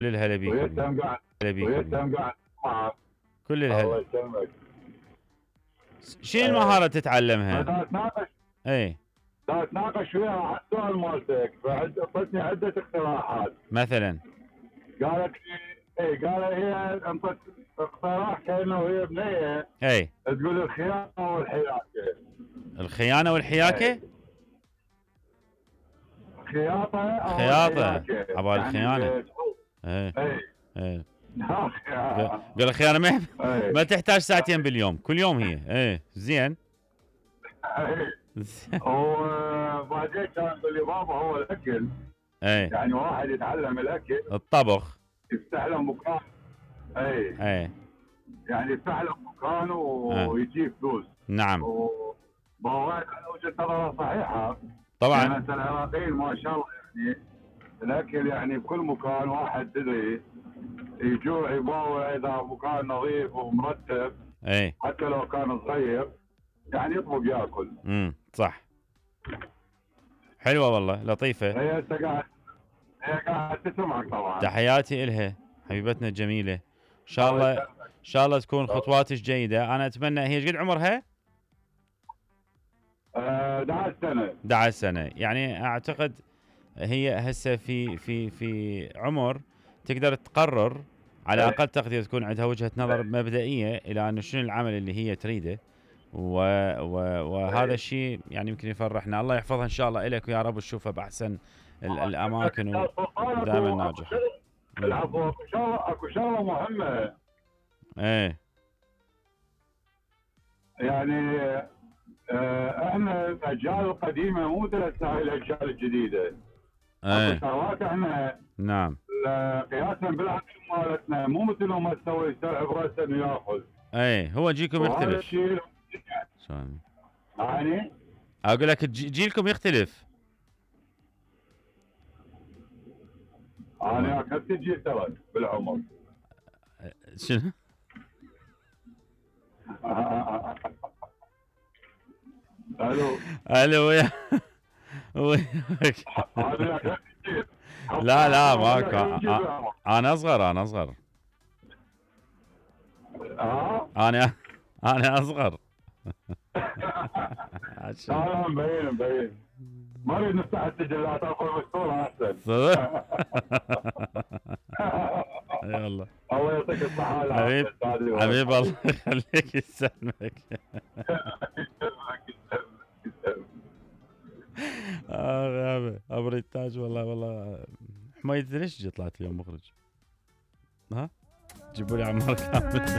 الهلا بيك ويسلم قاعد هلا بيك ويسلم قاعد معك. كل الله الهلا. يسلمك. شنو إيه. المهارة تتعلمها؟ بدي اتناقش اي بدي اتناقش وياها على السؤال مالتك، فاعطتني عده اقتراحات. مثلا. قالت لي اي قال هي انطت اقتراح كانه هي بنيه اي تقول الخيانه والحياكه. الخيانة والحياكة. اي خياطه او خياطة الحياكه عبال يعني الخيانة. اي اي اي لا. قال الخيانة اي ما تحتاج ساعتين باليوم، كل يوم هي. اي زين. اي وبعدين كان يقول لي بابا هو الاكل، اي يعني واحد يتعلم الاكل الطبخ. يفتح له مكان. اي اي يعني يفتح له مكان اه ويجيب فلوس. نعم وبابا على وجهه نظره صحيحه. يعني طبعا. انت العراقيين ما شاء الله يعني الاكل يعني بكل مكان واحد تدري يجوع يباوع اذا مكان نظيف ومرتب اي حتى لو كان صغير يعني يطلب ياكل. صح. حلوة والله لطيفة. هي انت قاعد تسمعك طبعا. تحياتي إلها حبيبتنا الجميلة. إن شاء الله الله. إن يسلمك. شاء الله تكون خطواتك جيدة. أنا أتمنى. هي ايش قد عمرها؟ 11 سنه. 11 سنة. يعني أعتقد هي هسه في عمر تقدر تقرر على إيه. أقل تقدير، تكون عندها وجهة نظر مبدئية إلى أنه شنو العمل اللي هي تريده. وهذا إيه. الشيء يعني يمكن يفرحنا. الله يحفظها إن شاء الله إلك ويا رب تشوفها بأحسن الأماكن ودائما ناجحة. العفو. اكو شغله مهمه. ايه يعني احنا الاجيال القديمه مو درسنا هاي الاجيال الجديده. اكو ايه شغلات احنا نعم. قياسا بالعقل مالتنا مو مثل ما تسوي يستوعب راسا انه ياخذ. ايه هو جيلكم وهذا يختلف. الشيء شلون يعني اقول لك جيلكم يختلف. انا اخذت جيل ترى بالعمر. شنو؟ الو. الو وياك. انا اخذت جيل. لا ماكو. انا اصغر. انا اصغر. لا مبين. ما اريد نفتح السجلات اخذ مشهوره احسن. يلا الله يعطيك الصحه والعافيه استاذي. حبيب الله يخليك يسلمك. يا ابو التاج والله حميد ليش طلعت اليوم مخرج؟ ها جيبوا لي عمار كامل.